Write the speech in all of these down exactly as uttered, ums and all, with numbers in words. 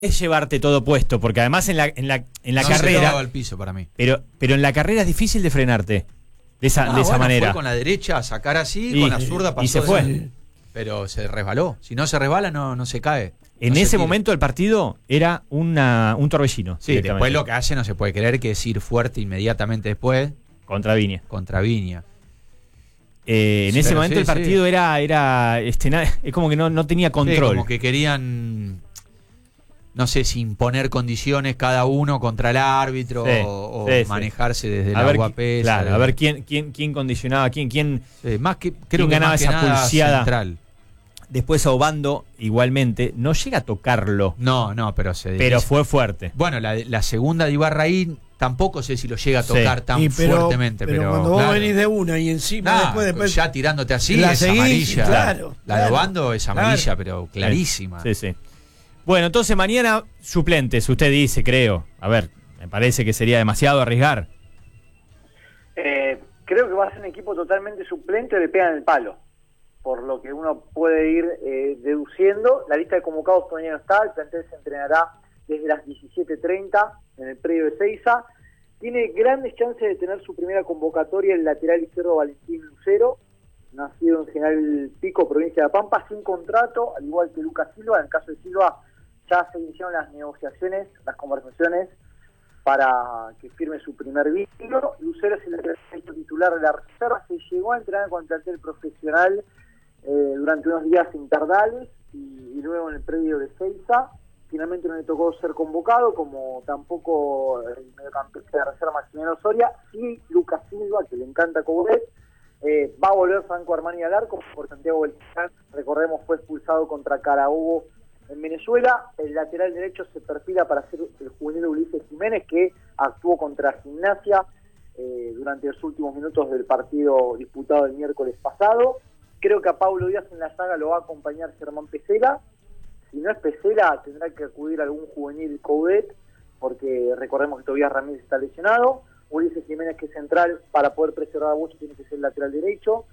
es llevarte todo puesto, porque además en la, en la, en la no carrera. Se al piso para mí. Pero, pero en la carrera es difícil de frenarte. De esa, Ah, de esa bueno, manera. fue con la derecha a sacar así, Y- con la zurda pasó. y se de- fue. Pero se resbaló. Si no se resbala, no, no se cae. En No se ese tira. momento el partido era una, un torbellino. Sí, después lo que hace no se puede creer, que es ir fuerte inmediatamente después Contra Viña. contra Viña. Eh, en Sí, ese pero momento sí, el partido sí. era, era este, na- es como que no, no tenía Sí, control. como que querían, no sé si imponer condiciones cada uno contra el árbitro Sí, o, o sí, sí. manejarse desde a la ver, guapesa. claro, de- a ver quién, quién, quién condicionaba, quién, quién. Sí, más que, creo ¿Quién que ganaba más que esa nada pulseada? central. Después Obando igualmente no llega a tocarlo, No, no, pero se pero es- fue fuerte. Bueno, la, la segunda de Ibarra ahí tampoco sé si lo llega a tocar Sí. tan Y pero, fuertemente, pero, pero cuando vos claro. venís de una y encima Nah, después, después ya tirándote así la es seguís, amarilla. claro, la de claro, Obando es amarilla, pero clarísima. Sí, sí. Bueno, entonces mañana suplentes, usted dice, creo. A ver, me parece que sería demasiado arriesgar. Eh, creo que va a ser un equipo totalmente suplente o le pegan el palo, por lo que uno puede ir eh, deduciendo. La lista de convocados todavía no está, el plantel se entrenará desde las diecisiete treinta en el predio de Seiza. Tiene grandes chances de tener su primera convocatoria el lateral izquierdo Valentín Lucero, nacido en General Pico, provincia de La Pampa, sin contrato, al igual que Lucas Silva. En el caso de Silva ya se iniciaron las negociaciones, las conversaciones para que firme su primer vínculo. Lucero es el lateral titular de la reserva, se llegó a entrenar con el plantel profesional eh, durante unos días en Tardales y, y luego en el predio de Seiza. Finalmente no le tocó ser convocado, como tampoco el mediocampista de reserva Maximiliano Soria. Sí, Lucas Silva, que le encanta Coudet, eh, va a volver Franco Armani al arco por Santiago Beltrán. Recordemos, fue expulsado contra Carabobo en Venezuela. El lateral derecho se perfila para ser el juvenil Ulises Jiménez, que actuó contra Gimnasia eh, durante los últimos minutos del partido disputado el miércoles pasado. Creo que a Pablo Díaz en la saga lo va a acompañar Germán Pesela. Si no es Pesela, tendrá que acudir a algún juvenil Coudet, porque recordemos que Tobias Ramírez está lesionado. Ulises Jiménez, que es central, para poder preservar a Bocho tiene que ser el lateral derecho.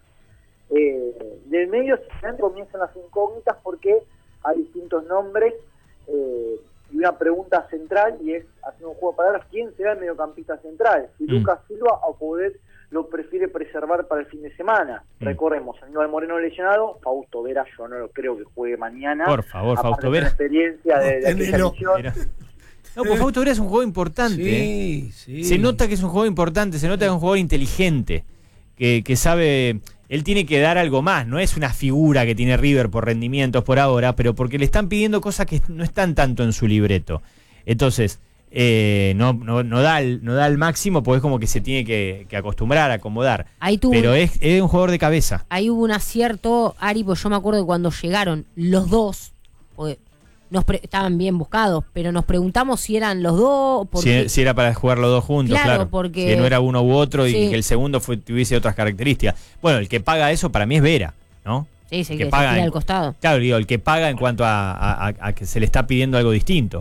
Eh, del medio comienzan las incógnitas porque hay distintos nombres eh, y una pregunta central, y es, haciendo un juego de palabras, ¿quién será el mediocampista central? Si Mm. Lucas Silva o Coudet lo prefiere preservar para el fin de semana. Mm. Recordemos, Aníbal Moreno lesionado, Fausto Vera yo no lo creo que juegue mañana. Por favor, Aparte Fausto de Vera. la experiencia de, de aquella Tenelo. lesión. Mira. No, pues Fausto Vera es un jugador importante. ¿eh? Sí, sí. Se nota que es un jugador importante, se nota que es un jugador inteligente, que, que sabe, él tiene que dar algo más, no es una figura que tiene River por rendimientos por ahora, pero porque le están pidiendo cosas que no están tanto en su libreto. Entonces, eh, no, no, no, da el, no da el máximo, porque es como que se tiene que, que acostumbrar, acomodar. Ahí tuvo, Pero es, es un jugador de cabeza. ahí hubo un acierto, Ari, pues yo me acuerdo que cuando llegaron los dos, porque nos pre- estaban bien buscados, pero nos preguntamos si eran los dos, porque Si, si era para jugar los dos juntos, Claro, claro. porque- Si no era uno u otro y Sí. que el segundo fue, tuviese otras características. Bueno, el que paga eso para mí es Vera, ¿no? sí, sí, que que se pagan. tira al costado. Claro, digo, el que paga en cuanto a, a- a- a que se le está pidiendo algo distinto.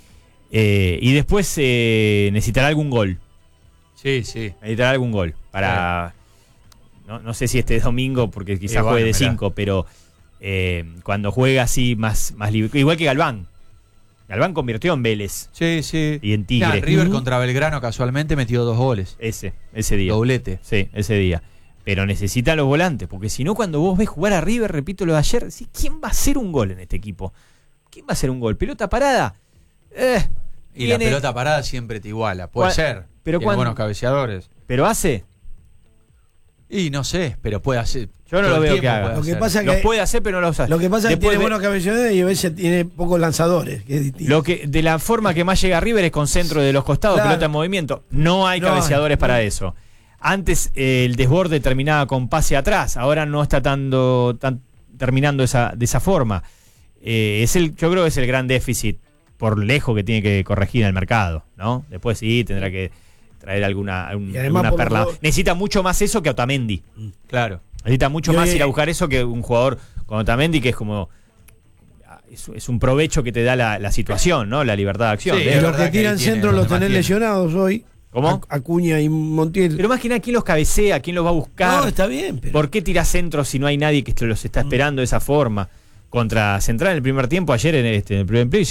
Eh, y después eh, necesitará algún gol. Sí, sí. Necesitará algún gol. Para. No, no sé si este domingo, porque quizás Eh, bueno, juegue de mirá. cinco, pero eh, cuando juega así más, más libre. Igual que Galván. Galván convirtió en Vélez Sí, sí. y en Tigre. Mirá, River Ujú. contra Belgrano casualmente metió dos goles. Ese, ese día. Doblete. Sí, ese día. Pero necesitan los volantes, porque si no, cuando vos ves jugar a River, repito lo de ayer, decís, ¿quién va a hacer un gol en este equipo? ¿Quién va a hacer un gol? ¿Pelota parada? Eh, Y viene- la pelota parada siempre te iguala. Puede Cuan- ser. pero Tiene cuan- buenos cabeceadores. ¿Pero hace? Y no sé, pero puede hacer. Yo no todo lo el veo tiempo que haga. puede Lo que hacer. pasa Los que puede hacer, pero no los hace. lo que pasa es que Después tiene ve- buenos cabeceadores y a veces tiene pocos lanzadores, que es distinto. Lo que, de la forma que más llega a River es con centro de los costados, Claro. pelota en movimiento. No hay No cabeceadores hay, para no. eso. Antes eh, el desborde terminaba con pase atrás, ahora no está tanto, tan, terminando esa, de esa forma. Eh, es el, yo creo que es el gran déficit por lejos que tiene que corregir en el mercado, ¿no? Después sí tendrá que traer alguna, algún- Y además alguna por perla. los dos- Necesita mucho más eso que Otamendi. Claro. Necesita mucho Y más hoy- ir a buscar eso que un jugador con Otamendi, que es como. Es, es un provecho que te da la, la situación, ¿no? La libertad de acción. Sí, De- Y es los verdad que que tiran ahí tiene centro donde los más tenés tiene. lesionados hoy. ¿Cómo? Ac- Acuña y Montiel. Pero más que nada, ¿quién los cabecea? ¿Quién los va a buscar? No, está bien, pero ¿Por qué tira centros si no hay nadie que los está esperando de esa forma? Contra Central en el primer tiempo, ayer en, este, en el primer empleo hicimos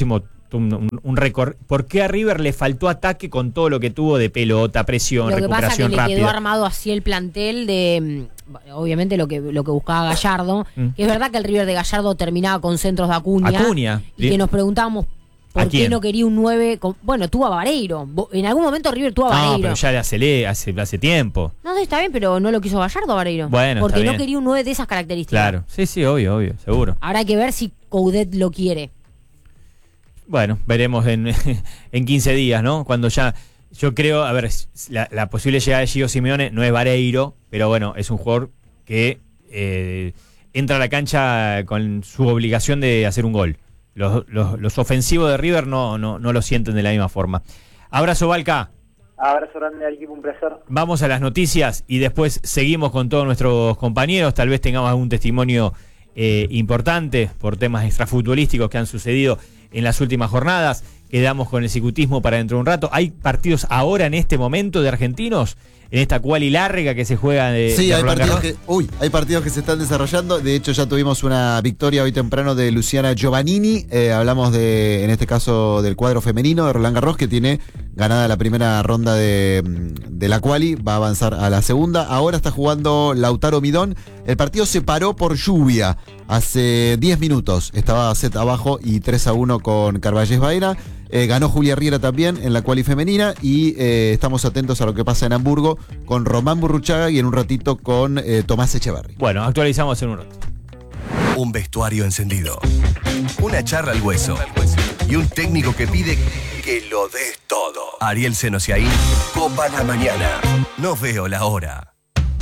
un, un, un récord. ¿Por qué a River le faltó ataque con todo lo que tuvo de pelota, presión, lo que pasa recuperación que le rápida? quedó armado así el plantel de, obviamente, lo que, lo que buscaba Gallardo. Mm. Que es verdad que el River de Gallardo terminaba con centros de Acuña. Acuña. Y que nos preguntábamos ¿A por qué quién? no quería un nueve. Con, bueno, tuvo a Vareiro. En algún momento River tuvo a No, Vareiro. pero ya le hace, hace, hace tiempo. No sé, está bien, pero no lo quiso Gallardo a Vareiro. Bueno, porque está no bien. quería un nueve de esas características. Claro, sí, sí, obvio, obvio, seguro. Ahora hay que ver si Coudet lo quiere. Bueno, veremos en, en quince días, ¿no? Cuando ya, yo creo, a ver, la, la posible llegada de Gio Simeone no es Vareiro, pero bueno, es un jugador que eh, entra a la cancha con su obligación de hacer un gol. Los, los, los ofensivos de River no, no, no lo sienten de la misma forma. Abrazo, Valca. Abrazo grande al equipo, un placer. Vamos a las noticias y después seguimos con todos nuestros compañeros. Tal vez tengamos algún testimonio eh, importante por temas extrafutbolísticos que han sucedido en las últimas jornadas. Quedamos con el cicutismo para dentro de un rato. ¿Hay partidos ahora en este momento de argentinos? En esta quali larga que se juega de, Sí, de hay Roland partidos, Garros. que, uy, hay partidos que se están desarrollando. De hecho, ya tuvimos una victoria hoy temprano de Luciana Giovannini. Eh, hablamos de, en este caso, del cuadro femenino de Roland Garros, que tiene ganada la primera ronda de, de la quali. Va a avanzar a la segunda. Ahora está jugando Lautaro Midón. El partido se paró por lluvia hace diez minutos. Estaba set abajo y tres a uno con Carballes Baena. Eh, ganó Julia Riera también en la quali femenina y eh, estamos atentos a lo que pasa en Hamburgo con Román Burruchaga y en un ratito con eh, Tomás Echeverry. Bueno, actualizamos en un rato. Un vestuario encendido, una charla al hueso y un técnico que pide que lo des todo. Ariel Senosiaín, Copa la Mañana. No veo la hora.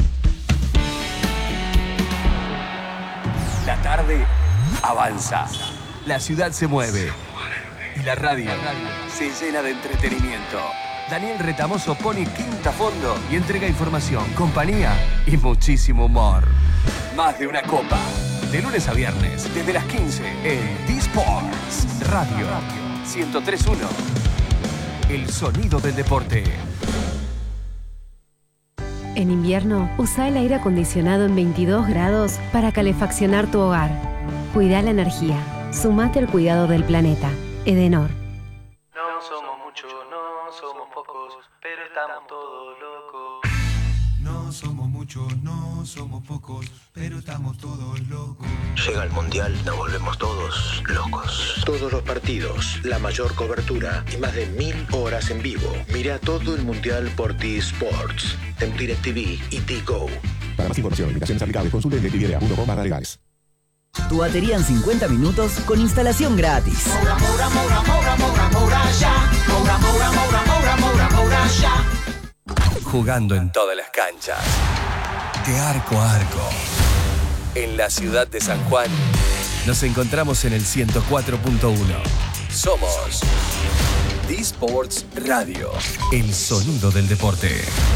La tarde avanza. La ciudad se mueve. Y la radio se llena de entretenimiento. Daniel Retamoso pone quinta a fondo y entrega información, compañía y muchísimo humor. Más de una copa. De lunes a viernes, desde las quince, en D-Sports Radio ciento tres punto uno. El sonido del deporte. En invierno, usa el aire acondicionado en veintidós grados para calefaccionar tu hogar. Cuida la energía. Sumate al cuidado del planeta. Edenor. No somos muchos, no somos pocos, pero estamos todos locos. No somos muchos, no somos pocos, pero estamos todos locos. Llega el Mundial, nos volvemos todos locos. Todos los partidos, la mayor cobertura y más de mil horas en vivo. Mira todo el Mundial por T-Sports, en DirecTV y T-Go. Para más información, limitaciones aplicables, consulte en directv punto com barra legales. Tu batería en cincuenta minutos con instalación gratis. Moura, Moura, Moura, Moura, Moura, Moura, ya. Moura, Moura, Moura, Moura, Moura, Moura, ya. Jugando en todas las canchas. De arco a arco. En la ciudad de San Juan, nos encontramos en el ciento cuatro punto uno. Somos D-Sports Radio. El sonido del deporte.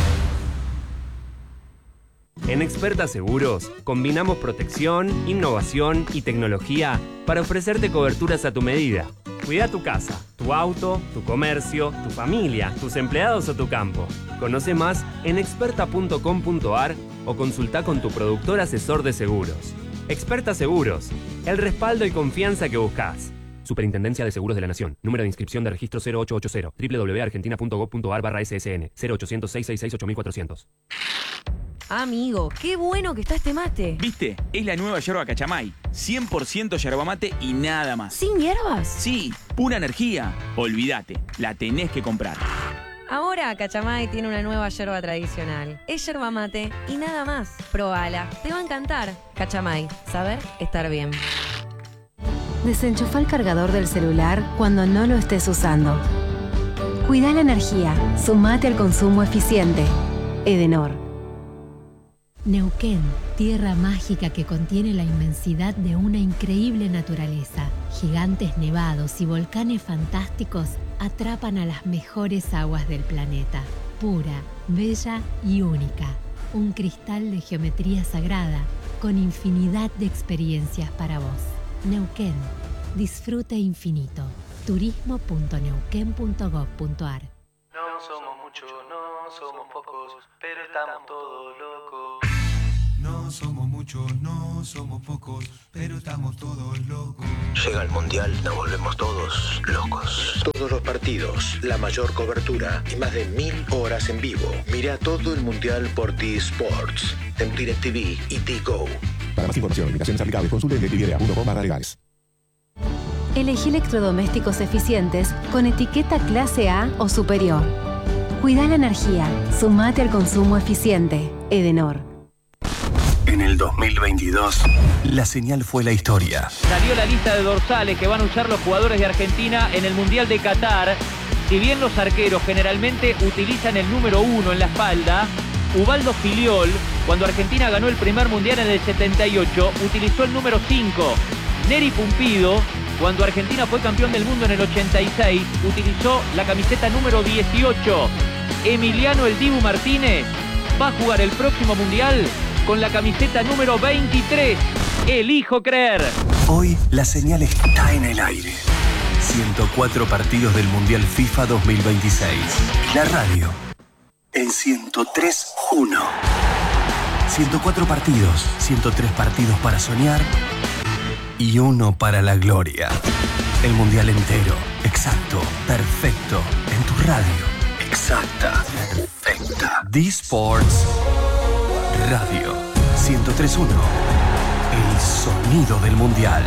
En Experta Seguros, combinamos protección, innovación y tecnología para ofrecerte coberturas a tu medida. Cuida tu casa, tu auto, tu comercio, tu familia, tus empleados o tu campo. Conoce más en experta punto com punto ar o consulta con tu productor asesor de seguros. Experta Seguros, el respaldo y confianza que buscas. Superintendencia de Seguros de la Nación. Número de inscripción de registro cero ocho ocho cero. doble u doble u doble u punto argentina punto gov punto ar barra ese ese ene. cero ochocientos, seiscientos sesenta y seis, ocho mil cuatrocientos. Amigo, qué bueno que está este mate. ¿Viste? Es la nueva yerba Cachamay. cien por ciento yerba mate y nada más. ¿Sin hierbas? Sí, pura energía. Olvídate, la tenés que comprar. Ahora Cachamay tiene una nueva yerba tradicional. Es yerba mate y nada más. Probala, te va a encantar. Cachamay, saber estar bien. Desenchufa el cargador del celular cuando no lo estés usando. Cuida la energía. Sumate al consumo eficiente. Edenor. Neuquén, tierra mágica que contiene la inmensidad de una increíble naturaleza. Gigantes nevados y volcanes fantásticos atrapan a las mejores aguas del planeta. Pura, bella y única. Un cristal de geometría sagrada con infinidad de experiencias para vos. Neuquén, disfrute infinito. turismo punto neuquén punto gov punto ar. No somos muchos, no somos pocos, pero estamos todos locos. No somos muchos, no no somos pocos, pero estamos todos locos. Llega el Mundial, nos volvemos todos locos. Todos los partidos, la mayor cobertura y más de mil horas en vivo. Mira todo el Mundial por T-Sports, en DirecTV y T-Go. Para más información, limitaciones aplicables, consulte en directv punto com barra legales. Elegí electrodomésticos eficientes con etiqueta clase A o superior. Cuida la energía. Sumate al consumo eficiente. Edenor. En el dos mil veintidós, la señal fue la historia. Salió la lista de dorsales que van a usar los jugadores de Argentina en el Mundial de Qatar. Si bien los arqueros generalmente utilizan el número uno en la espalda, Ubaldo Filiol, cuando Argentina ganó el primer Mundial en el setenta y ocho, utilizó el número cinco. Neri Pumpido, cuando Argentina fue campeón del mundo en el ochenta y seis, utilizó la camiseta número dieciocho. Emiliano El Dibu Martínez va a jugar el próximo Mundial con la camiseta número veintitrés. Elijo creer. Hoy la señal está en el aire. ciento cuatro partidos del Mundial FIFA dos mil veintiséis. La radio en ciento tres punto uno. ciento cuatro partidos, ciento tres partidos para soñar y uno para la gloria. El Mundial entero, exacto, perfecto, en tu radio. Exacta, perfecta. D-Sports Radio ciento tres punto uno. El sonido del Mundial.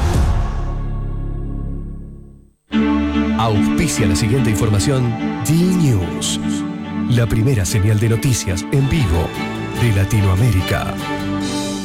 Auspicia la siguiente información D-News, la primera señal de noticias en vivo de Latinoamérica.